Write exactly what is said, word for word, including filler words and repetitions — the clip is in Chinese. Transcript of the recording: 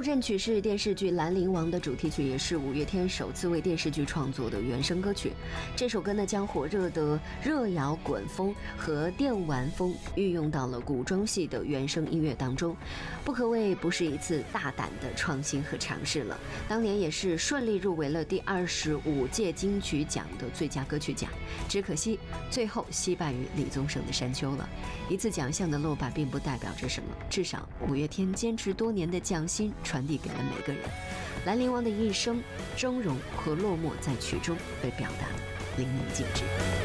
路阵曲是电视剧《兰陵王》的主题曲，也是五月天首次为电视剧创作的原声歌曲。这首歌呢，将火热的热摇滚风和电玩风运用到了古装戏的原声音乐当中，不可谓不是一次大胆的创新和尝试了。当年也是顺利入围了第二十五届金曲奖的最佳歌曲奖，只可惜最后惜败于李宗盛的《山丘》了。一次奖项的落败并不代表着什么，至少五月天坚持多年的匠心传递给了每个人。兰陵王的一生峥嵘和落寞在曲中被表达得淋漓尽致。